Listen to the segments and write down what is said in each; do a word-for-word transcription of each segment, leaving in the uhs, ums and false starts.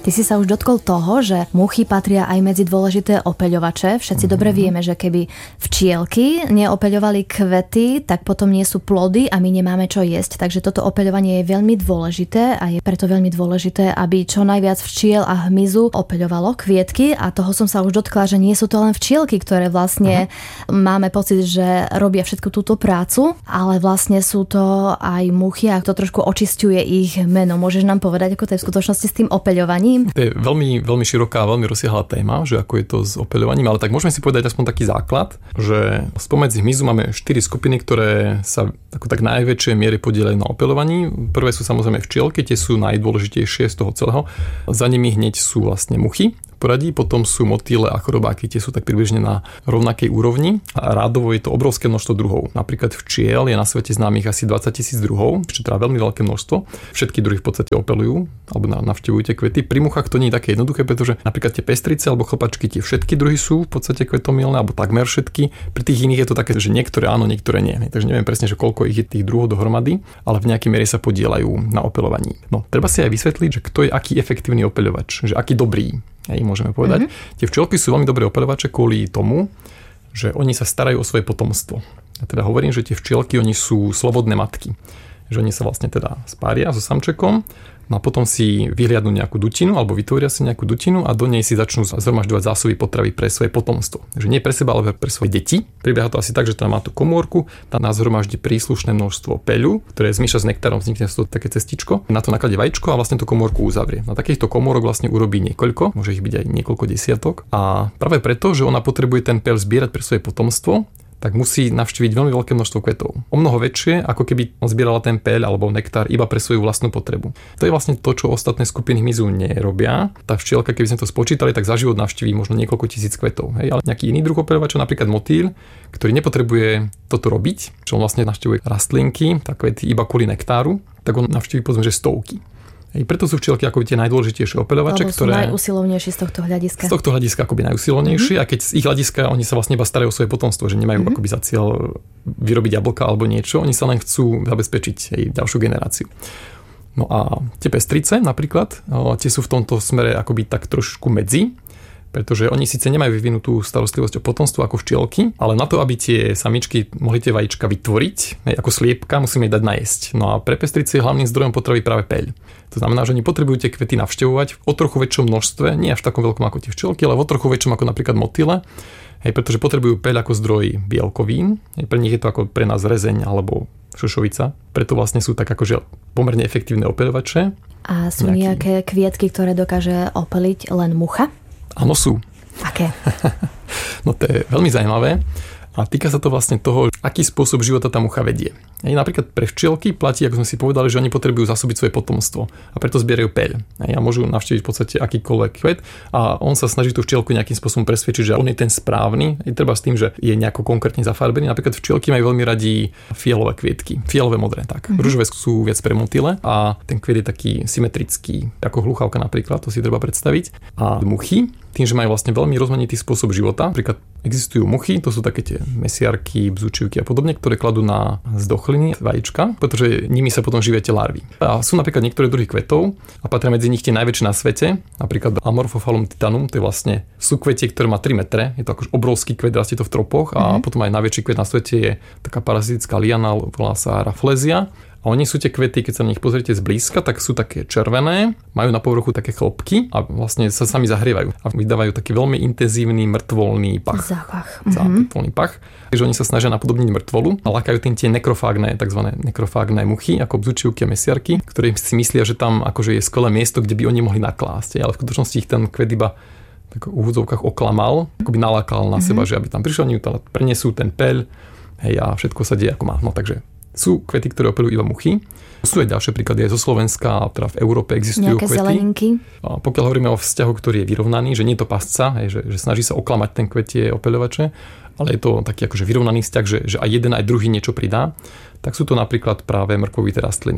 Ty si sa už dotkol toho, že muchy patria aj medzi dôležité opeľovače. Všetci mm-hmm. dobre vieme, že keby včielky neopeľovali kvety, tak potom nie sú plody a my nemáme čo jesť. Takže toto opeľovanie je veľmi dôležité a je preto veľmi dôležité, aby čo najviac včiel a hmyzu opeľovalo kvietky. A toho som sa už dotkla, že nie sú to len včielky, ktoré vlastne uh-huh. máme pocit, že robia všetku túto prácu, ale vlastne sú to aj muchy a to trošku očisťuje ich meno. Môžeš nám povedať, ako to je v skutočnosti s tým opeľovaním? To je veľmi, veľmi široká, veľmi rozsiahla téma, že ako je to s opeľovaním, ale tak môžeme si povedať aspoň taký základ, že spomedzi hmyzu máme štyri skupiny, ktoré sa ako tak najväčšej miere podieľajú na opeľovaní. Prvé sú samozrejme včielky, tie sú najdôležitejšie z toho celého. Za nimi hneď sú vlastne muchy poradí, potom sú motýle a chorobáky, tie sú tak približne na rovnakej úrovni a rádovo je to obrovské množstvo druhov. Napríklad včiel je na svete známych asi dvadsať tisíc druhov, čo teda veľmi veľké množstvo. Všetky druhy v podstate opeľujú alebo navštevujú tie kvety. Pri muchách to nie je také jednoduché, pretože napríklad tie pestrice alebo chlpačky, tie všetky druhy sú v podstate kvetomilné alebo takmer všetky. Pri tých iných je to také, že niektoré áno, niektoré nie. Takže neviem presne, že koľko ich je tých druhov dohromady, ale v nejakej miere sa podieľajú na opeľovaní. No, treba si aj vysvetliť, že kto je aký efektívny opeľovač, že aký dobrý. Hej, môžeme povedať. Mm-hmm. Tie včielky sú veľmi dobré opeľovače kvôli tomu, že oni sa starajú o svoje potomstvo. Ja teda hovorím, že tie včielky, oni sú slobodné matky. Že oni sa vlastne teda spária so samčekom, no a potom si vyhliadnú nejakú dutinu alebo vytvoria si nejakú dutinu a do nej si začnú zhromažďovať zásoby potravy pre svoje potomstvo. Takže nie pre seba, ale pre svoje deti. Prebieha to asi tak, že tam má tú komórku, tam nazhromaždí príslušné množstvo peľu, ktoré zmieša s nektárom, vznikne z toho také cestičko. Na to nakladie vajíčko a vlastne tú komórku uzavrie. Na takýchto komórok vlastne urobí niekoľko, môže ich byť aj niekoľko desiatok. A práve preto, že ona potrebuje ten peľ zbierať pre svoje potomstvo, tak musí navštíviť veľmi veľké množstvo kvetov. O mnoho väčšie, ako keby on zbierala ten peľ alebo nektár iba pre svoju vlastnú potrebu. To je vlastne to, čo ostatné skupiny hmyzu nerobia. Tá včielka, keby sme to spočítali, tak za život navštíví možno niekoľko tisíc kvetov. Hej? Ale nejaký iný druh opeľovačov, napríklad motýl, ktorý nepotrebuje toto robiť, čo on vlastne navštívuje rastlinky, tak kvety iba kvôli nektáru, tak on navštíví povedzme, že stovky. I preto sú včielky ako tie najdôležitejšie opeľovače, ktoré sú najusilovnejšie z tohto hľadiska. Z tohto hľadiska akoby najusilovnejšie, mm-hmm. a keď z ich hľadiska oni sa vlastne iba starajú o svoje potomstvo, že nemajú mm-hmm. akoby za cieľ vyrobiť jablka alebo niečo, oni sa len chcú zabezpečiť aj ďalšiu generáciu. No a tie pestrice napríklad, tie sú v tomto smere akoby tak trošku medzi, pretože oni síce nemajú vyvinutú starostlivosť o potomstvo ako včielky, ale na to, aby tie samičky mohli tie vajíčka vytvoriť, ako sliepka, musíme ich dať najesť. No a pre pestrice je hlavným zdrojom potravy práve peľ. To znamená, že oni potrebujú tie kvety navštevovať o trochu väčšom množstve, nie až v takom veľkom ako tie včielky, ale o trochu väčšom ako napríklad motýle, hej, pretože potrebujú peľ ako zdroj bielkovín. Hej, pre nich je to ako pre nás rezeň alebo šošovica. Preto vlastne sú tak akože pomerne efektívne opeľovače. A sú nejaký... nejaké kvietky, ktoré dokáže opeliť len mucha? Áno, sú. Aké? No to je veľmi zaujímavé. A týka sa to vlastne toho, aký spôsob života tá mucha vedie. Aj napríklad pre včielky platí, ako sme si povedali, že oni potrebujú zasobiť svoje potomstvo a preto zbierajú peľ. A môžu navštíviť v podstate akýkoľvek kvet a on sa snaží tú včielku nejakým spôsobom presvedčiť, že on je ten správny. Je treba s tým, že je nejako konkrétne zafarbený. Napríklad včielky majú veľmi radi fialové kvietky. Fialové modré, tak. Mm-hmm. Ružové sú viac pre motýle a ten kvet je taký symetrický, ako hluchávka napríklad, to si treba predstaviť. A muchy, tým, že majú vlastne veľmi rozmanitý spôsob života. Napríklad existujú muchy, to sú také tie mesiarky, bzučivky a podobne, ktoré kladú na zdochliny vajíčka, pretože nimi sa potom živia tie larvy. A sú napríklad niektoré druhy kvetov a patria medzi nich tie najväčšie na svete, napríklad Amorphophallum titanum, to je vlastne súkvetie, ktoré má tri metre, je to akož obrovský kvet, rastie to v tropoch a mm-hmm. potom aj najväčší kvet na svete je taká parazitická liana, volá sa Rafflesia. A oni sú tie kvety, keď sa na nich pozriete zblízka, tak sú také červené, majú na povrchu také chlopky a vlastne sa sami zahrievajú a vydávajú taký veľmi intenzívny mrtvolný pach. Zápach. Mrtvolný pach. Takže oni sa snažia napodobniť mŕtvolu a lákajú tým tie nekrofágne, takzvané nekrofágne muchy, ako bzučivky a mesiarky, ktoré si myslia, že tam akože je skvelé miesto, kde by oni mohli naklásť. Ale v skutočnosti ich ten kvet iba tak v úvodzovkách oklamal, akoby nalákal na mm-hmm. seba, že aby tam prišli, oni tam prenesú ten peľ, hej, a všetko sa deje ako má. No takže sú kvety, ktoré opeľujú iba muchy. Sú aj ďalšie príklady aj zo Slovenska, teda v Európe existujú nejaké kvety. Zeleninky. A pokiaľ hovoríme o vzťahu, ktorý je vyrovnaný, že nie je to pasca, hej, že, že snaží sa oklamať ten kvet tie opeľovače, ale je to taký akože vyrovnaný vzťah, že, že aj jeden aj druhý niečo pridá, tak sú to napríklad práve mrkvovité rastliny.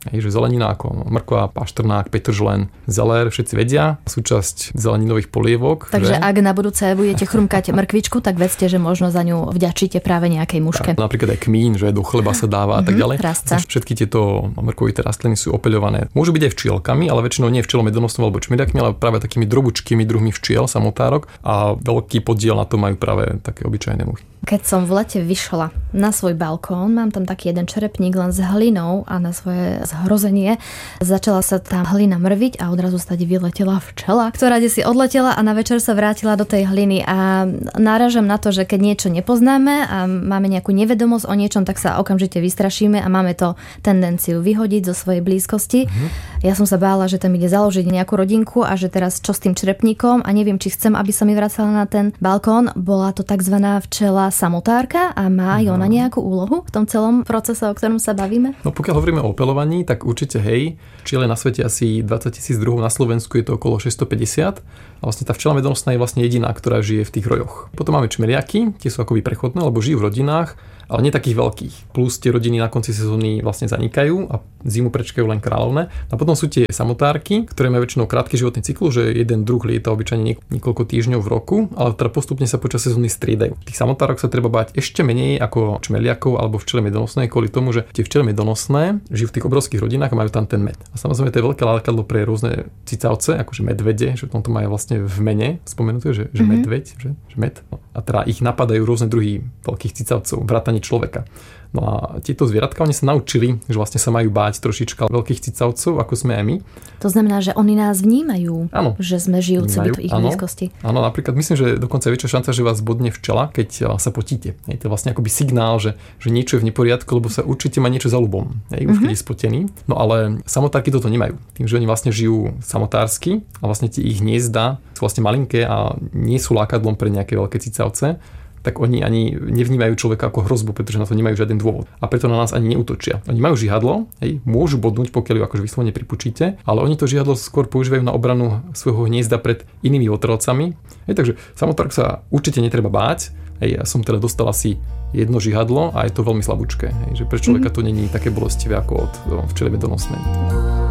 Hej, že zelenina ako mrkva, paštrnák, petržlen, zelér, všetci vedia, súčasť zeleninových polievok. Takže že? Ak na budúce budete chrumkať mrkvičku, tak vedzte, že možno za ňu vďačíte práve nejakej muške. Tak, napríklad aj kmín, že do chleba sa dáva a tak ďalej. Prasca. Všetky tieto mrkvovité rastliny sú opeľované. Môžu byť aj včielkami, ale väčšinou nie včielom medonosnou alebo čmeriakmi, ale práve takými drobučkými druhmi včiel, samotárok, a veľký podiel na to majú práve také obyčajné muchy. Keď som v lete vyšla na svoj balkón, mám tam taký jeden čerepník len s hlinou a na svoje zhrozenie začala sa tá hlina mrviť a odrazu stade vyletela včela, ktorá si odletela a na večer sa vrátila do tej hliny. A náražam na to, že keď niečo nepoznáme a máme nejakú nevedomosť o niečom, tak sa okamžite vystrašíme a máme to tendenciu vyhodiť zo svojej blízkosti. Mhm. Ja som sa bála, že tam ide založiť nejakú rodinku a že teraz čo s tým čerepníkom a neviem, či chcem, aby sa mi vracala na ten balkón. Bola to takzvaná včela samotárka a má aj ona nejakú úlohu v tom celom procese, o ktorom sa bavíme? No pokiaľ hovoríme o opeľovaní, tak určite hej. Včiel je na svete asi dvadsať tisíc druhov, na Slovensku je to okolo šesťstopäťdesiat. A vlastne tá včela medonosná je vlastne jediná, ktorá žije v tých rojoch. Potom máme čmeriaky, tie sú akoby prechodné, lebo žijú v rodinách, ale nie takých veľkých. Plus tie rodiny na konci sezóny vlastne zanikajú a zimu prečkajú len kráľovné. A potom sú tie samotárky, ktoré majú väčšinou krátky životný cyklus, že jeden druh lieta obyčajne niekoľko týždňov v roku, ale teda postupne sa počas sezóny striedajú. Tých samotárok sa treba báť ešte menej ako čmeliakov alebo včele medonosné, kvôli tomu, že tie včele medonosné žijú v tých obrovských rodinách a majú tam ten med. A samozrejme to je veľké lákadlo pre rôzne cicavce, akože medvede, že v tomto majú vlastne v mene spomenuté, že, že mm-hmm. medveď, že, že med. No. A teda ich napadajú rôzne druhy veľkých cicavcov, vrátane človeka. No a tieto zvieratka, oni sa naučili, že vlastne sa majú báť trošička veľkých cicavcov, ako sme aj my. To znamená, že oni nás vnímajú, áno, že sme žijúci vnímajú, v ich áno, blízkosti. Áno, napríklad myslím, že dokonca je väčšia šanca, že vás bodne včela, keď sa potíte. Je to vlastne akoby signál, že, že niečo je v neporiadku, lebo sa určite má niečo za ľubom, už mm-hmm. keď je spotený. No ale samotárky toto nemajú. Tým, že oni vlastne žijú samotársky a vlastne tie ich hniezda sú vlastne malinké a nie sú lákadlom pre nejaké veľké cicavce, tak oni ani nevnímajú človeka ako hrozbu, pretože na to nemajú žiaden dôvod. A preto na nás ani neútočia. Oni majú žihadlo, hej, môžu bodnúť, pokiaľ ju akože vyslovene pripučíte, ale oni to žihadlo skôr používajú na obranu svojho hniezda pred inými otrelcami. Hej, takže samotárk sa určite netreba báť. Hej, ja som teda dostal asi jedno žihadlo a je to veľmi slabúčké. Hej, že pre človeka to není také bolestivé ako od včely medonosnej.